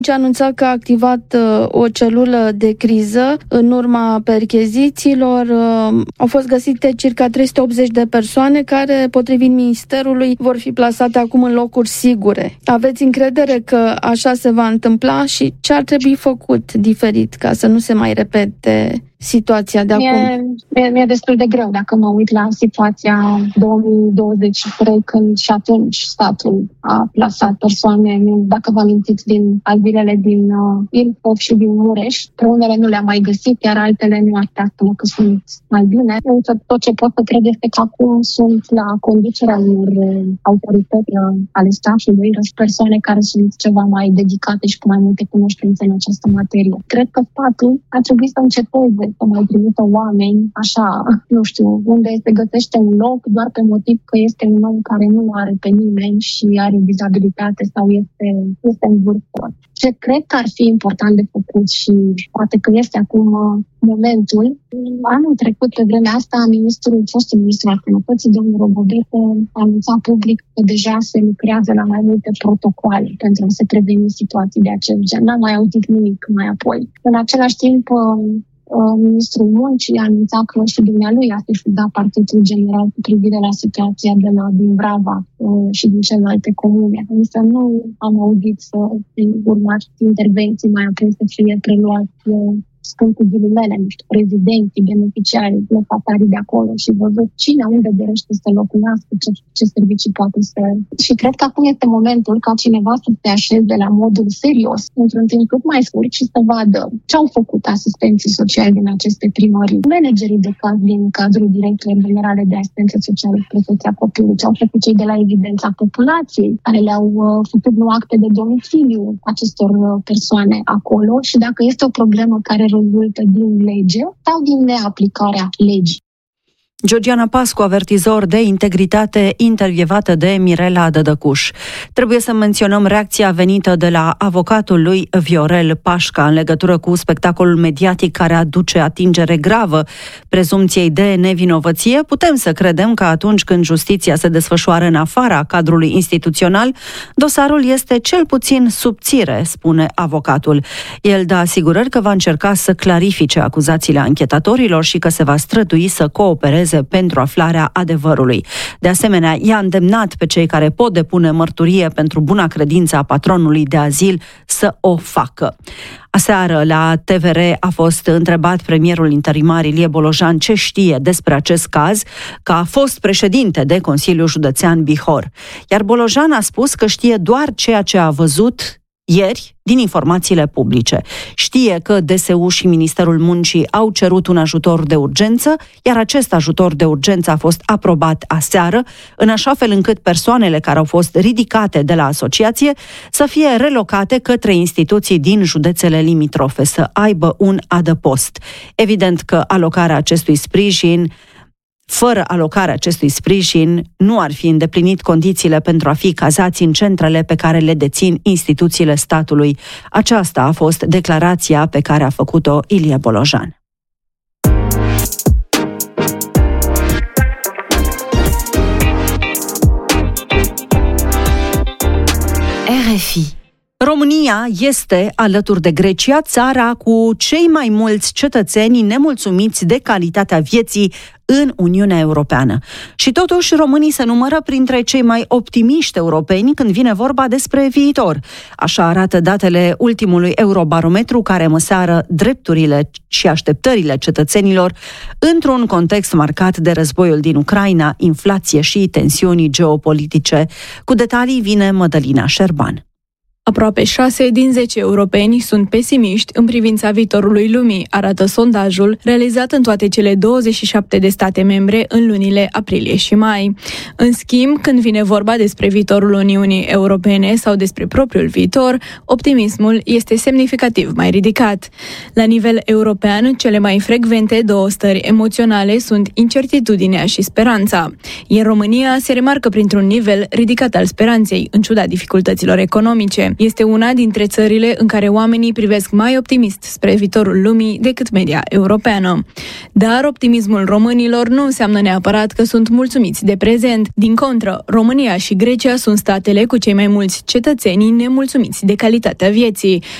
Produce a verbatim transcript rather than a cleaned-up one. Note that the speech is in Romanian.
Ce a anunțat că a activat uh, o celulă de criză în urma perchezițiilor. Uh, au fost găsite circa trei sute optzeci de persoane care, potrivit Ministerului, vor fi plasate acum în locuri sigure. Aveți încredere că așa se va întâmpla și ce ar trebui făcut diferit ca să nu se mai repete situația de mie, acum? Mie, mi-e destul de greu dacă mă uit la situația două mii douăzeci și trei, când și atunci statul a plasat persoane, dacă vă amintiți, din azilele din uh, Ilfov și din Mureș. Pe unele nu le-am mai găsit, iar altele nu așteaptă că sunt mai bine. Însă tot ce pot să cred este că acum sunt la conducerea unor uh, autorități uh, ale statului, persoane care sunt ceva mai dedicate și cu mai multe cunoștințe în această materie. Cred că statul ar trebui să înceteze să mai trimită oameni așa, nu știu, unde se găsește un loc doar pe motiv că este un om care nu are pe nimeni și are dizabilitate sau este, este în vârstă. Ce cred că ar fi important de făcut și poate că este acum momentul, anul trecut, pe vremea asta, ministrul, fostul ministru al Sănătății, domnul Robodetă, a anunțat public că deja se lucrează la mai multe protocoale pentru a se preveni situații de acest gen. N-am mai auzit nimic mai apoi. În același timp, ministrul Muncii a anunțat că și dumnealui a sesizat Partidul General cu privire la situația de la din Brava și din celelalte comune. Însă nu am auzit să urmați intervenții mai apoi să fie preluați, spun cu ghilimele, nu știu, prezidenții, beneficiarii, locatarii de acolo și văzut cine unde dorește să locuiască, ce, ce servicii poate să... Și cred că acum este momentul ca cineva să se așeze la modul serios, într-un timp cât mai scurt și să vadă ce au făcut asistenții sociali din aceste primării, managerii de caz din cadrul Direcției Generale de Asistență Socială și Protecția Copilului, ce au făcut cei de la Evidența Populației, care le-au uh, făcut nu acte de domiciliu acestor uh, persoane acolo și dacă este o problemă care rezultă din lege sau din neaplicarea legii. Georgiana Pascu, avertizor de integritate, intervievată de Mirela Dădăcuș. Trebuie să menționăm reacția venită de la avocatul lui Viorel Pașca în legătură cu spectacolul mediatic care aduce atingere gravă prezumției de nevinovăție. Putem să credem că atunci când justiția se desfășoară în afara cadrului instituțional, dosarul este cel puțin subțire, spune avocatul. El dă asigurări că va încerca să clarifice acuzațiile anchetatorilor și că se va strădui să coopereze pentru aflarea adevărului. De asemenea, i-a îndemnat pe cei care pot depune mărturie pentru buna credință a patronului de azil să o facă. Aseară, la T V R a fost întrebat premierul interimar Ilie Bolojan ce știe despre acest caz, că a fost președinte de Consiliul Județean Bihor. Iar Bolojan a spus că știe doar ceea ce a văzut ieri din informațiile publice. Știe că D S U și Ministerul Muncii au cerut un ajutor de urgență, iar acest ajutor de urgență a fost aprobat aseară, în așa fel încât persoanele care au fost ridicate de la asociație să fie relocate către instituții din județele limitrofe, să aibă un adăpost. Evident că alocarea acestui sprijin Fără alocarea acestui sprijin, nu ar fi îndeplinit condițiile pentru a fi cazați în centrele pe care le dețin instituțiile statului. Aceasta a fost declarația pe care a făcut-o Ilie Bolojan. R F I. România este, alături de Grecia, țara cu cei mai mulți cetățeni nemulțumiți de calitatea vieții în Uniunea Europeană. Și totuși, românii se numără printre cei mai optimiști europeni când vine vorba despre viitor. Așa arată datele ultimului Eurobarometru, care măsoară drepturile și așteptările cetățenilor într-un context marcat de războiul din Ucraina, inflație și tensiuni geopolitice. Cu detalii vine Mădălina Șerban. Aproape șase din zece europeni sunt pesimiști în privința viitorului lumii, arată sondajul realizat în toate cele douăzeci și șapte de state membre în lunile aprilie și mai. În schimb, când vine vorba despre viitorul Uniunii Europene sau despre propriul viitor, optimismul este semnificativ mai ridicat. La nivel european, cele mai frecvente două stări emoționale sunt incertitudinea și speranța. În România se remarcă printr-un nivel ridicat al speranței, în ciuda dificultăților economice. departe. Este una dintre țările în care oamenii privesc mai optimist spre viitorul lumii decât media europeană. Dar optimismul românilor nu înseamnă neapărat că sunt mulțumiți de prezent. Din contră, România și Grecia sunt statele cu cei mai mulți cetățeni nemulțumiți de calitatea vieții.